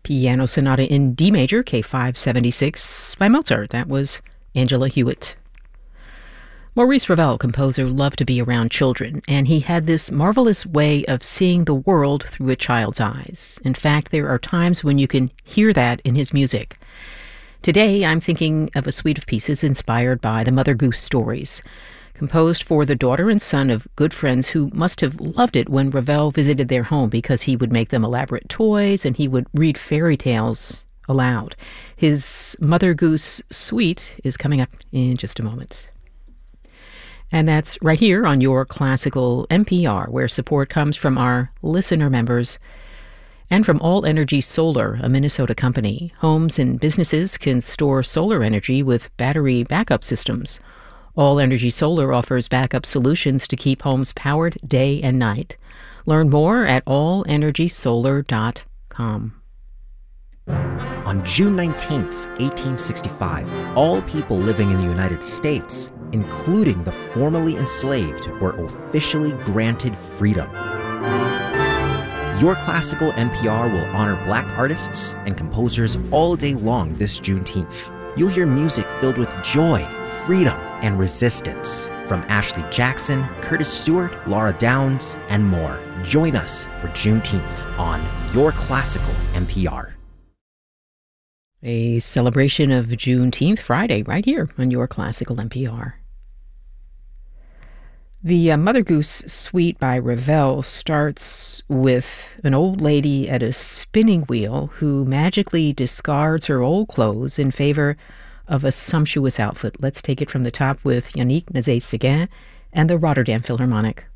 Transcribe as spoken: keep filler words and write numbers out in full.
Piano Sonata in D major, K five seventy-six by Mozart. That was Angela Hewitt. Maurice Ravel, composer, loved to be around children, and he had this marvelous way of seeing the world through a child's eyes. In fact, there are times when you can hear that in his music. Today, I'm thinking of a suite of pieces inspired by the Mother Goose stories, composed for the daughter and son of good friends who must have loved it when Ravel visited their home because he would make them elaborate toys and he would read fairy tales aloud. His Mother Goose suite is coming up in just a moment. And that's right here on your Classical N P R, where support comes from our listener members and from All Energy Solar, a Minnesota company. Homes and businesses can store solar energy with battery backup systems. All Energy Solar offers backup solutions to keep homes powered day and night. Learn more at all energy solar dot com. On June nineteenth, eighteen sixty-five, all people living in the United States, including the formerly enslaved, were officially granted freedom. Your Classical N P R will honor Black artists and composers all day long this Juneteenth. You'll hear music filled with joy, freedom, and resistance from Ashley Jackson, Curtis Stewart, Laura Downs, and more. Join us for Juneteenth on Your Classical N P R. A celebration of Juneteenth Friday right here on Your Classical N P R. The uh, Mother Goose suite by Ravel starts with an old lady at a spinning wheel who magically discards her old clothes in favor of a sumptuous outfit. Let's take it from the top with Yannick Nézet-Séguin and the Rotterdam Philharmonic.